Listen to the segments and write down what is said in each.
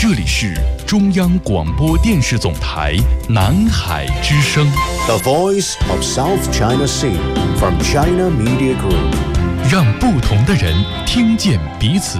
这里是中央广播电视总台南海之声 The Voice of South China Sea from China Media Group， 让不同的人听见彼此。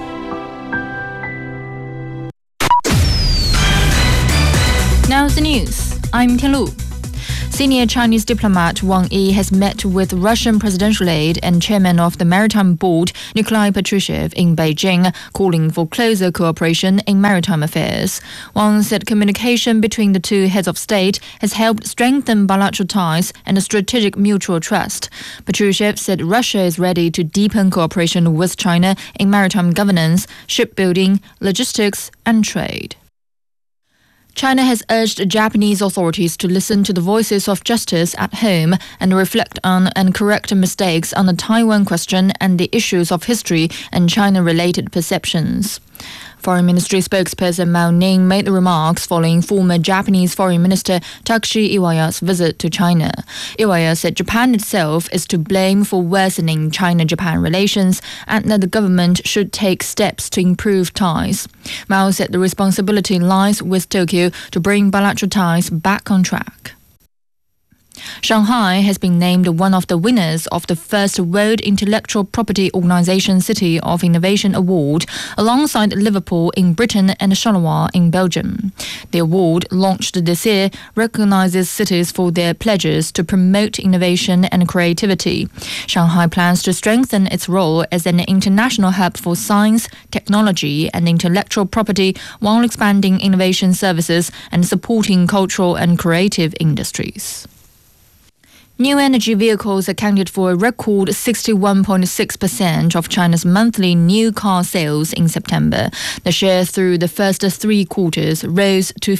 Now's the news. I'm Tian Lu.Senior Chinese diplomat Wang Yi has met with Russian presidential aide and chairman of the Maritime Board, Nikolai Patrushev, in Beijing, calling for closer cooperation in maritime affairs. Wang said communication between the two heads of state has helped strengthen bilateral ties and strategic mutual trust. Patrushev said Russia is ready to deepen cooperation with China in maritime governance, shipbuilding, logistics, and trade.China has urged Japanese authorities to listen to the voices of justice at home and reflect on and correct mistakes on the Taiwan question and the issues of history and China-related perceptions. Foreign Ministry spokesperson Mao Ning made the remarks following former Japanese Foreign Minister Takeshi Iwaya's visit to China. Iwaya said Japan itself is to blame for worsening China-Japan relations and that the government should take steps to improve ties. Mao said the responsibility lies with Tokyo to bring bilateral ties back on track.Shanghai has been named one of the winners of the first World Intellectual Property Organization City of Innovation Award, alongside Liverpool in Britain and Charleroi in Belgium. The award, launched this year, recognizes cities for their pledges to promote innovation and creativity. Shanghai plans to strengthen its role as an international hub for science, technology, and intellectual property while expanding innovation services and supporting cultural and creative industries.New energy vehicles accounted for a record 61.6% of China's monthly new car sales in September. The share through the first 3 quarters rose to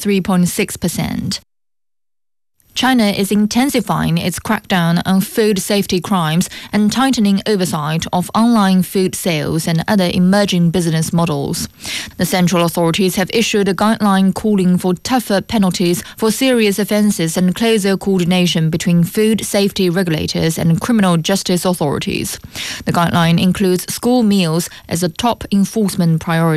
53.6%.China is intensifying its crackdown on food safety crimes and tightening oversight of online food sales and other emerging business models. The central authorities have issued a guideline calling for tougher penalties for serious offences and closer coordination between food safety regulators and criminal justice authorities. The guideline includes school meals as a top enforcement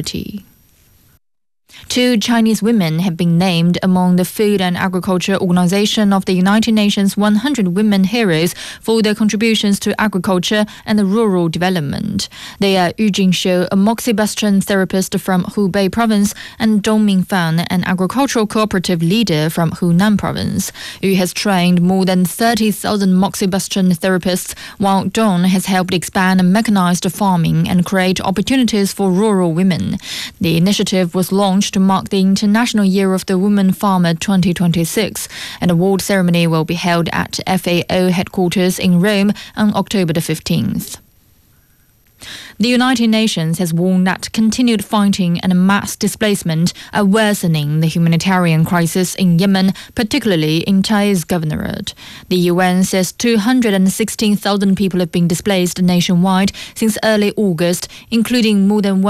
priority.2 Chinese women have been named among the Food and Agriculture Organization of the United Nations 100 Women Heroes for their contributions to agriculture and rural development. They are Yu Jingxiu, a moxibustion therapist from Hubei province, and Dong Mingfan, an agricultural cooperative leader from Hunan province. Yu has trained more than 30,000 moxibustion therapists, while Dong has helped expand mechanized farming and create opportunities for rural women. The initiative was launched to mark the International Year of the Woman Farmer 2026. An award ceremony will be held at FAO headquarters in Rome on October the 15th.The United Nations has warned that continued fighting and mass displacement are worsening the humanitarian crisis in Yemen, particularly in Taiz Governorate. The UN says 216,000 people have been displaced nationwide since early August, including more than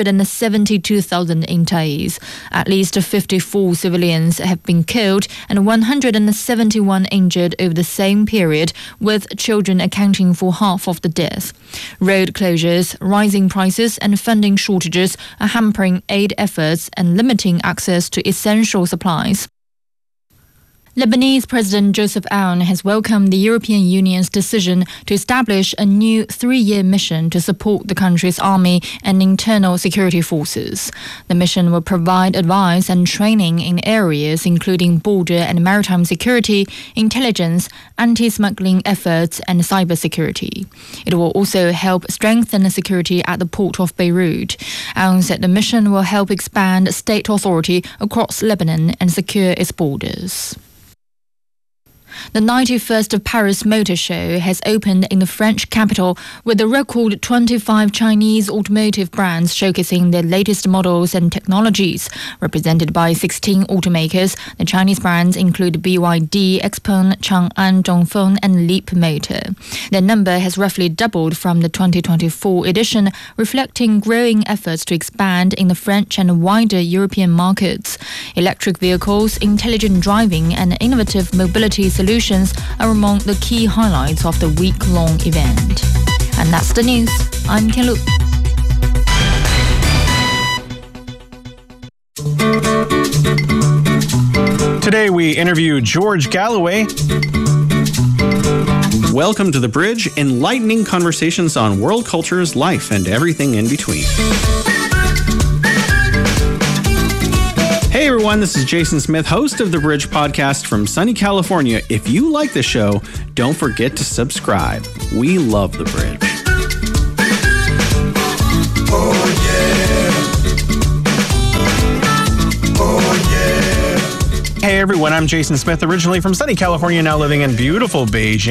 172,000 in Taiz. At least 54 civilians have been killed and 171 injured over the same period, with children accounting for half of the deaths. Road closures, rising prices and funding shortages are hampering aid efforts and limiting access to essential supplies. Lebanese President Joseph Aoun has welcomed the European Union's decision to establish a new 3-year mission to support the country's army and internal security forces. The mission will provide advice and training in areas including border and maritime security, intelligence, anti-smuggling efforts, and cybersecurity. It will also help strengthen security at the port of Beirut. Aoun said the mission will help expand state authority across Lebanon and secure its borders.The 91st Paris Motor Show has opened in the French capital with a record 25 Chinese automotive brands showcasing their latest models and technologies. Represented by 16 automakers, the Chinese brands include BYD, Xpeng, Chang'an, Dongfeng and Leap Motor. Their number has roughly doubled from the 2024 edition, reflecting growing efforts to expand in the French and wider European markets. Electric vehicles, intelligent driving and innovative mobility solutions are among the key highlights of the week-long event. And that's the news. I'm Tian Lu. Today we interview George Galloway. Welcome to The Bridge, enlightening conversations on world cultures, life, and everything in between. Hey everyone, this is Jason Smith, host of The Bridge podcast from sunny California. If you like the show, don't forget to subscribe. We love The Bridge. Oh yeah. Oh yeah. Hey everyone, I'm Jason Smith, originally from sunny California, now living in beautiful Beijing.